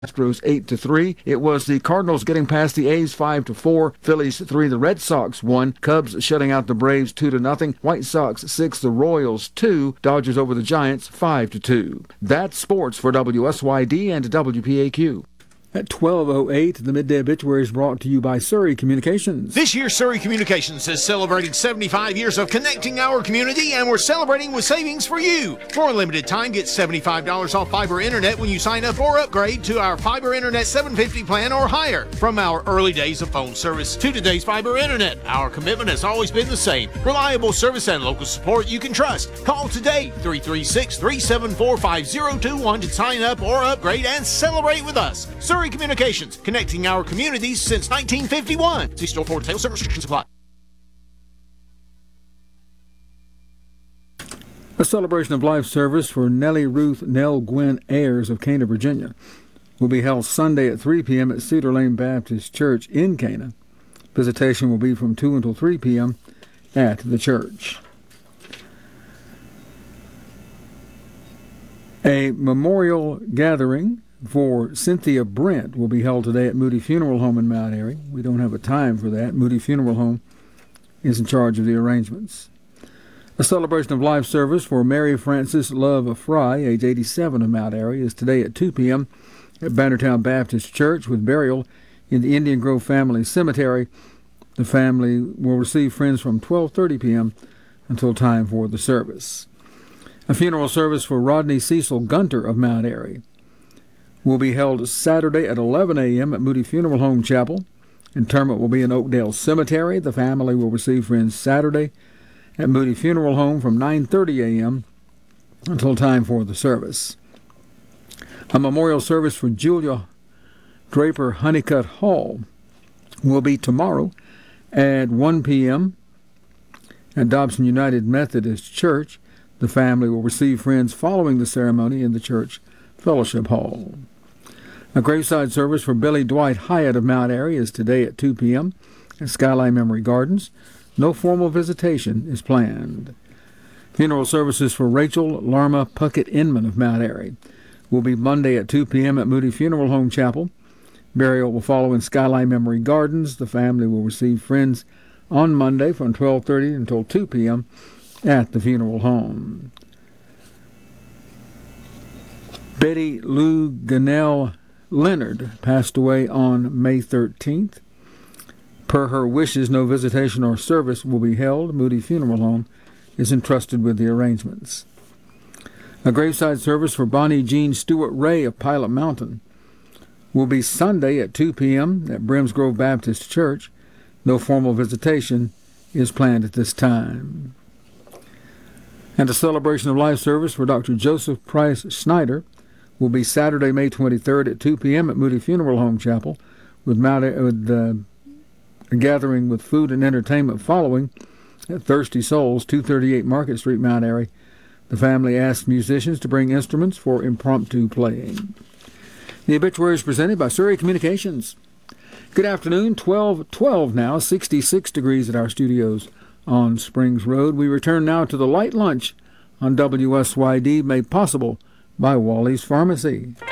Astros 8-3. It was the Cardinals getting past the A's 5-4. Phillies 3. The Red Sox won. Cubs shutting out the Braves 2-0. White Sox 6. The Royals 2. Dodgers over the Giants 5-2. That's sports for WSYD and WPAQ. At 12:08, the midday obituary is brought to you by Surrey Communications. This year, Surrey Communications is celebrating 75 years of connecting our community, and we're celebrating with savings for you. For a limited time, get $75 off fiber internet when you sign up or upgrade to our fiber internet 750 plan or higher. From our early days of phone service to today's fiber internet, our commitment has always been the same. Reliable service and local support you can trust. Call today, 336-374-5021 to sign up or upgrade and celebrate with us. Surrey Communications, connecting our communities since 1951. See store for details. Service restrictions apply. A celebration of life service for Nellie Ruth Nell Gwen Ayers of Cana, Virginia, will be held Sunday at 3 p.m. at Cedar Lane Baptist Church in Cana. Visitation will be from 2 until 3 p.m. at the church. A memorial gathering for Cynthia Brent will be held today at Moody Funeral Home in Mount Airy. We don't have a time for that. Moody Funeral Home is in charge of the arrangements. A celebration of life service for Mary Frances Love Fry, age 87, of Mount Airy, is today at 2 p.m. at Bannertown Baptist Church with burial in the Indian Grove Family Cemetery. The family will receive friends from 12:30 p.m. until time for the service. A funeral service for Rodney Cecil Gunter of Mount Airy will be held Saturday at 11 a.m. at Moody Funeral Home Chapel. Interment will be in Oakdale Cemetery. The family will receive friends Saturday at Moody Funeral Home from 9:30 a.m. until time for the service. A memorial service for Julia Draper Honeycutt Hall will be tomorrow at 1 p.m. at Dobson United Methodist Church. The family will receive friends following the ceremony in the church fellowship hall. A graveside service for Billy Dwight Hyatt of Mount Airy is today at 2 p.m. at Skyline Memory Gardens. No formal visitation is planned. Funeral services for Rachel Larma Puckett Inman of Mount Airy will be Monday at 2 p.m. at Moody Funeral Home Chapel. Burial will follow in Skyline Memory Gardens. The family will receive friends on Monday from 12:30 until 2 p.m. at the funeral home. Betty Lou Gunnell Leonard passed away on May 13th. Per her wishes, no visitation or service will be held. Moody Funeral Home is entrusted with the arrangements. A graveside service for Bonnie Jean Stewart Ray of Pilot Mountain will be Sunday at 2 p.m. at Brims Grove Baptist Church. No formal visitation is planned at this time. And a celebration of life service for Dr. Joseph Price Snyder will be Saturday, May 23rd at 2 p.m. at Moody Funeral Home Chapel, with a gathering with food and entertainment following at Thirsty Souls, 238 Market Street, Mount Airy. The family asked musicians to bring instruments for impromptu playing. The obituary is presented by Surrey Communications. Good afternoon, 12:12 now, 66 degrees at our studios on Springs Road. We return now to the Light Lunch on WSYD, made possible by Wally's Pharmacy.